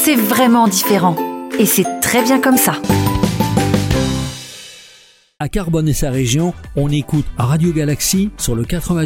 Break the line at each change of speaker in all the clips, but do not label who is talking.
c'est vraiment différent. Et c'est très bien comme ça.
À Carbone et sa région, on écoute Radio Galaxie sur le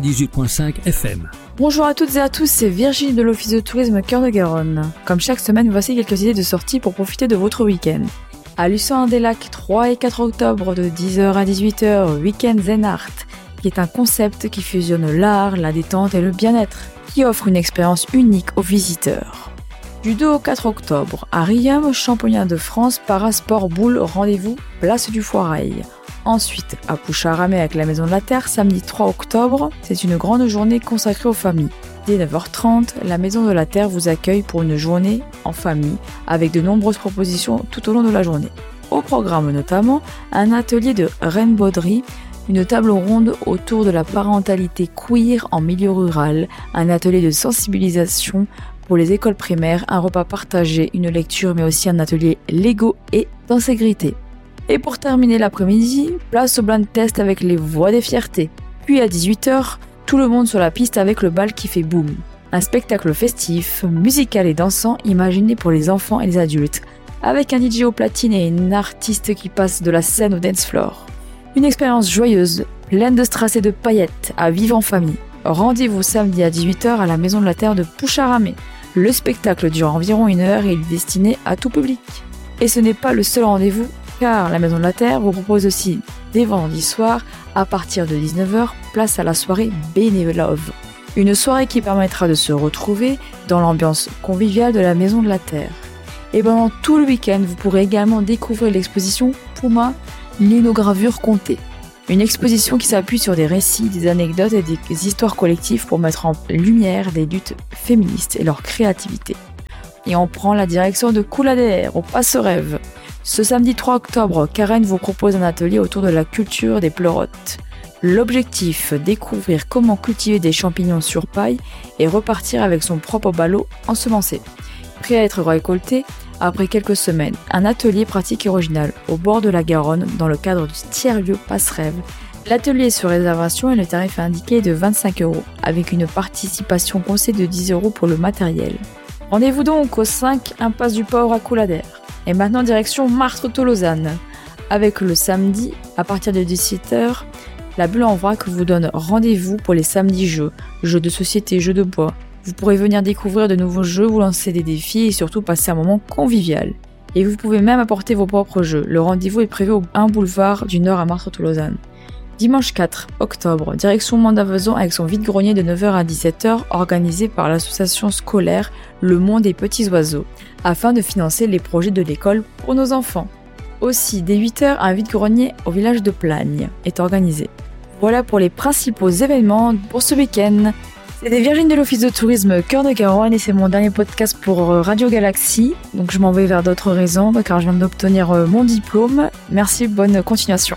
98.5 FM.
Bonjour à toutes et à tous, c'est Virginie de l'Office de tourisme Cœur de Garonne. Comme chaque semaine, voici quelques idées de sorties pour profiter de votre week-end. À Lucin-des-Lacs, 3 et 4 octobre, de 10h à 18h, Week-end Zen Art, qui est un concept qui fusionne l'art, la détente et le bien-être, qui offre une expérience unique aux visiteurs. Du 2 au 4 octobre, à Riom, Champollion de France, Parasport Boule, rendez-vous, place du Foirail. Ensuite, à Poucharamé avec la Maison de la Terre, samedi 3 octobre, c'est une grande journée consacrée aux familles. Dès 9h30, la Maison de la Terre vous accueille pour une journée en famille, avec de nombreuses propositions tout au long de la journée. Au programme notamment, un atelier de Rainbowderie, une table ronde autour de la parentalité queer en milieu rural, un atelier de sensibilisation pour les écoles primaires, un repas partagé, une lecture, mais aussi un atelier Lego et d'insécurité. Et pour terminer l'après-midi, place au blind test avec les voix des fiertés. Puis à 18h, tout le monde sur la piste avec le bal qui fait boum. Un spectacle festif, musical et dansant imaginé pour les enfants et les adultes, avec un DJ au platine et une artiste qui passe de la scène au dance floor. Une expérience joyeuse, pleine de strass et de paillettes, à vivre en famille. Rendez-vous samedi à 18h à la Maison de la Terre de Poucharamé. Le spectacle dure environ 1 heure et il est destiné à tout public. Et ce n'est pas le seul rendez-vous, car la Maison de la Terre vous propose aussi des vendredis soirs à partir de 19h, place à la soirée Bénévolove. Une soirée qui permettra de se retrouver dans l'ambiance conviviale de la Maison de la Terre. Et pendant tout le week-end, vous pourrez également découvrir l'exposition Puma, linogravure comptée. Une exposition qui s'appuie sur des récits, des anecdotes et des histoires collectives pour mettre en lumière des luttes féministes et leur créativité. Et on prend la direction de Coulader, au Passe-Rêve. Ce samedi 3 octobre, Karen vous propose un atelier autour de la culture des pleurotes. L'objectif, découvrir comment cultiver des champignons sur paille et repartir avec son propre ballot ensemencé. Prêt à être récolté après quelques semaines. Un atelier pratique et original au bord de la Garonne dans le cadre du tiers-lieu Passe-Rêve. L'atelier est sur réservation et le tarif indiqué est de 25 €, avec une participation conseillée de 10 € pour le matériel. Rendez-vous donc au 5 impasse du Port à Coulader. Et maintenant direction Martres-Tolosane, avec le samedi, à partir de 17h, la Bulle en Vrac vous donne rendez-vous pour les samedis jeux de société, jeux de bois. Vous pourrez venir découvrir de nouveaux jeux, vous lancer des défis et surtout passer un moment convivial. Et vous pouvez même apporter vos propres jeux. Le rendez-vous est prévu au 1 boulevard du Nord à Martres-Tolosane. Dimanche 4 octobre, direction Mandavaison avec son vide-grenier de 9h à 17h organisé par l'association scolaire Le Monde des Petits Oiseaux, afin de financer les projets de l'école pour nos enfants. Aussi, dès 8h, un vide-grenier au village de Plagne est organisé. Voilà pour les principaux événements pour ce week-end. C'était Virginie de l'Office de tourisme Cœur de Garonne et c'est mon dernier podcast pour Radio Galaxie. Donc je m'en vais vers d'autres raisons car je viens d'obtenir mon diplôme. Merci, bonne continuation.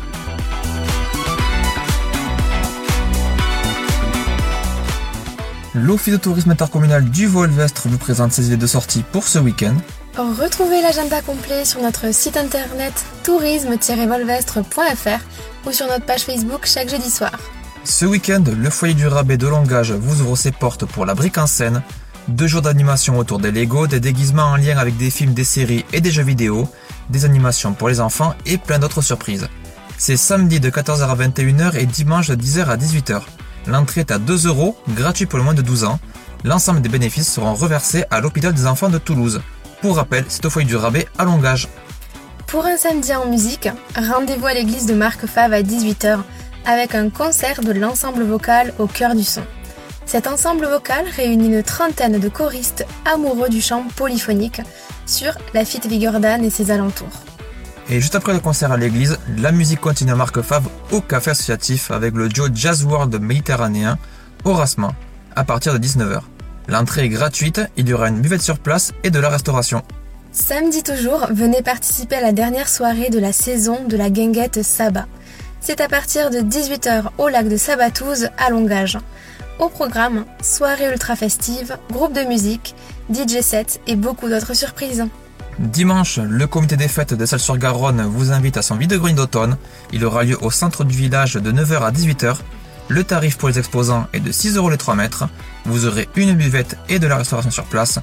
L'Office de tourisme intercommunal du Volvestre vous présente ses idées de sortie pour ce week-end.
Retrouvez l'agenda complet sur notre site internet tourisme-volvestre.fr ou sur notre page Facebook chaque jeudi soir.
Ce week-end, le foyer du Rabais de Longage vous ouvre ses portes pour la brique en scène. 2 jours d'animation autour des Lego, des déguisements en lien avec des films, des séries et des jeux vidéo, des animations pour les enfants et plein d'autres surprises. C'est samedi de 14h à 21h et dimanche de 10h à 18h. L'entrée est à 2 €, gratuit pour le moins de 12 ans. L'ensemble des bénéfices seront reversés à l'hôpital des enfants de Toulouse. Pour rappel, c'est au foyer du Rabais à Longage.
Pour un samedi en musique, rendez-vous à l'église de Marquefave à 18h avec un concert de l'ensemble vocal au cœur du son. Cet ensemble vocal réunit une trentaine de choristes amoureux du chant polyphonique sur la Fitte-Vigordane et ses alentours.
Et juste après le concert à l'église, la musique continue à Marquefave au café associatif avec le duo Jazz World méditerranéen Aurasma à partir de 19h. L'entrée est gratuite, il y aura une buvette sur place et de la restauration.
Samedi toujours, venez participer à la dernière soirée de la saison de la guinguette Saba. C'est à partir de 18h au lac de Sabatouze à Longage. Au programme, soirée ultra festive, groupe de musique, DJ set et beaucoup d'autres surprises.
Dimanche, le comité des fêtes de Celles-sur-Garonne vous invite à son vide-grenier d'automne. Il aura lieu au centre du village de 9h à 18h. Le tarif pour les exposants est de 6 € les 3 mètres. Vous aurez une buvette et de la restauration sur place.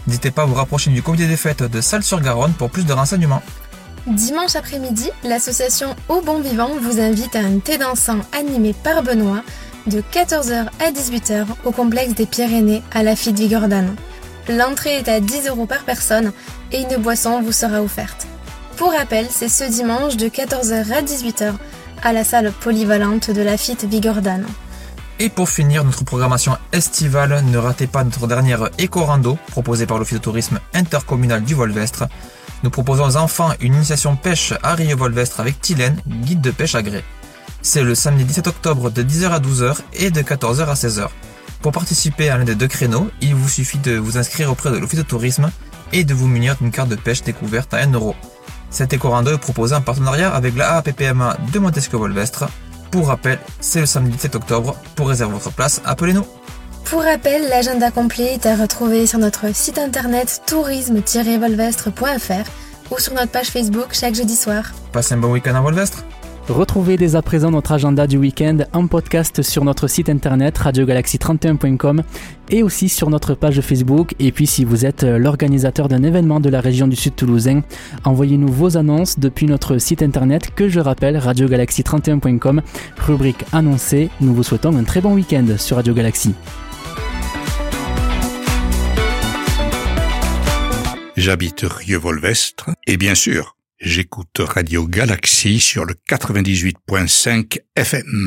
N'hésitez pas à vous rapprocher du comité des fêtes de Salles-sur-Garonne pour plus de renseignements.
Dimanche après-midi, l'association Au Bon Vivant vous invite à un thé dansant animé par Benoît de 14h à 18h au complexe des Pyrénées à Lafite Vigordane. L'entrée est à 10 € par personne et une boisson vous sera offerte. Pour rappel, c'est ce dimanche de 14h à 18h à la salle polyvalente de Lafite Vigordane.
Et pour finir notre programmation estivale, ne ratez pas notre dernière éco-rando proposée par l'Office de tourisme intercommunal du Volvestre. Nous proposons aux enfants une initiation pêche à Rieux-Volvestre avec Tylène, guide de pêche agréé. C'est le samedi 17 octobre de 10h à 12h et de 14h à 16h. Pour participer à l'un des deux créneaux, il vous suffit de vous inscrire auprès de l'Office de tourisme et de vous munir d'une carte de pêche découverte à 1 €. Cet éco-rando est proposé en partenariat avec la AAPPMA de Montesquieu-Volvestre. Pour rappel, c'est le samedi 17 octobre. Pour réserver votre place, appelez-nous.
Pour rappel, l'agenda complet est à retrouver sur notre site internet tourisme-volvestre.fr ou sur notre page Facebook chaque jeudi soir.
Passez un bon week-end à Volvestre.
Retrouvez dès à présent notre agenda du week-end en podcast sur notre site internet radiogalaxie31.com et aussi sur notre page Facebook. Et puis si vous êtes l'organisateur d'un événement de la région du Sud toulousain, envoyez-nous vos annonces depuis notre site internet que je rappelle radiogalaxie31.com, rubrique annoncée. Nous vous souhaitons un très bon week-end sur Radio Galaxie.
J'habite Rieux-Volvestre et bien sûr, j'écoute Radio Galaxie sur le 98.5 FM.